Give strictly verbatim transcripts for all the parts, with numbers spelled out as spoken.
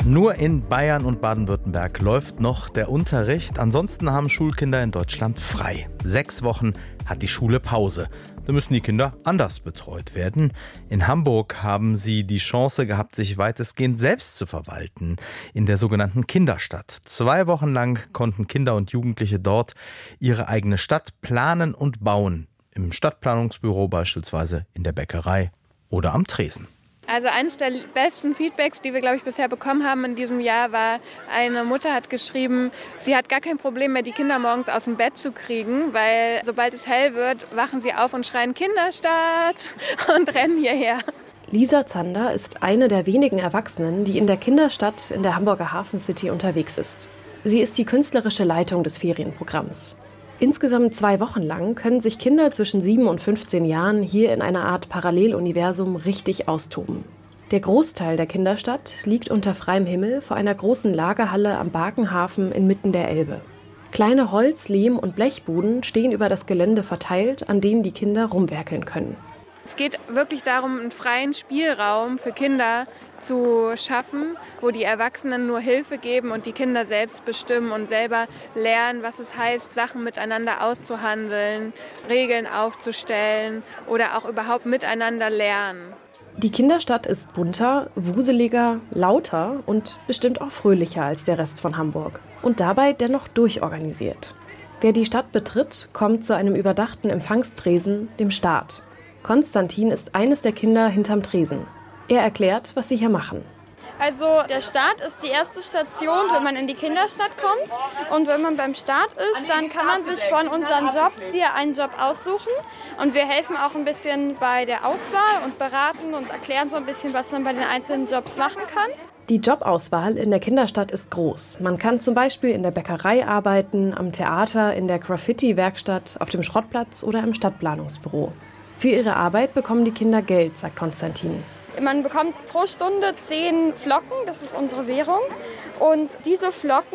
Nur in Bayern und Baden-Württemberg läuft noch der Unterricht. Ansonsten haben Schulkinder in Deutschland frei. Sechs Wochen hat die Schule Pause. Da müssen die Kinder anders betreut werden. In Hamburg haben sie die Chance gehabt, sich weitestgehend selbst zu verwalten. In der sogenannten Kinderstadt. Zwei Wochen lang konnten Kinder und Jugendliche dort ihre eigene Stadt planen und bauen. Im Stadtplanungsbüro beispielsweise, in der Bäckerei oder am Tresen. Also eines der besten Feedbacks, die wir, glaube ich, bisher bekommen haben in diesem Jahr, war, eine Mutter hat geschrieben, sie hat gar kein Problem mehr, die Kinder morgens aus dem Bett zu kriegen, weil sobald es hell wird, wachen sie auf und schreien Kinderstadt und rennen hierher. Lisa Zander ist eine der wenigen Erwachsenen, die in der Kinderstadt in der Hamburger Hafen City unterwegs ist. Sie ist die künstlerische Leitung des Ferienprogramms. Insgesamt zwei Wochen lang können sich Kinder zwischen sieben und fünfzehn Jahren hier in einer Art Paralleluniversum richtig austoben. Der Großteil der Kinderstadt liegt unter freiem Himmel vor einer großen Lagerhalle am Barkenhafen inmitten der Elbe. Kleine Holz-, Lehm- und Blechbuden stehen über das Gelände verteilt, an denen die Kinder rumwerkeln können. Es geht wirklich darum, einen freien Spielraum für Kinder zu schaffen, wo die Erwachsenen nur Hilfe geben und die Kinder selbst bestimmen und selber lernen, was es heißt, Sachen miteinander auszuhandeln, Regeln aufzustellen oder auch überhaupt miteinander lernen. Die Kinderstadt ist bunter, wuseliger, lauter und bestimmt auch fröhlicher als der Rest von Hamburg. Und dabei dennoch durchorganisiert. Wer die Stadt betritt, kommt zu einem überdachten Empfangstresen, dem Staat. Konstantin ist eines der Kinder hinterm Tresen. Er erklärt, was sie hier machen. Also der Start ist die erste Station, wenn man in die Kinderstadt kommt. Und wenn man beim Start ist, dann kann man sich von unseren Jobs hier einen Job aussuchen. Und wir helfen auch ein bisschen bei der Auswahl und beraten und erklären so ein bisschen, was man bei den einzelnen Jobs machen kann. Die Jobauswahl in der Kinderstadt ist groß. Man kann zum Beispiel in der Bäckerei arbeiten, am Theater, in der Graffiti-Werkstatt, auf dem Schrottplatz oder im Stadtplanungsbüro. Für ihre Arbeit bekommen die Kinder Geld, sagt Konstantin. Man bekommt pro Stunde zehn Flocken, das ist unsere Währung. Und diese Flocken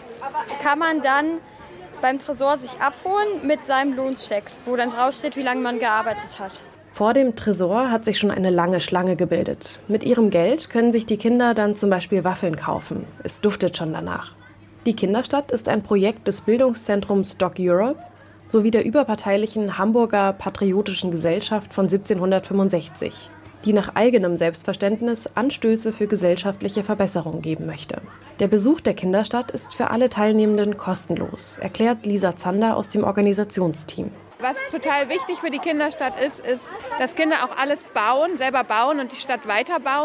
kann man dann beim Tresor sich abholen mit seinem Lohncheck, wo dann draufsteht, wie lange man gearbeitet hat. Vor dem Tresor hat sich schon eine lange Schlange gebildet. Mit ihrem Geld können sich die Kinder dann zum Beispiel Waffeln kaufen. Es duftet schon danach. Die Kinderstadt ist ein Projekt des Bildungszentrums Doc Europe sowie der überparteilichen Hamburger Patriotischen Gesellschaft von siebzehnhundertfünfundsechzig, die nach eigenem Selbstverständnis Anstöße für gesellschaftliche Verbesserung geben möchte. Der Besuch der Kinderstadt ist für alle Teilnehmenden kostenlos, erklärt Lisa Zander aus dem Organisationsteam. Was total wichtig für die Kinderstadt ist, ist, dass Kinder auch alles bauen, selber bauen und die Stadt weiterbauen.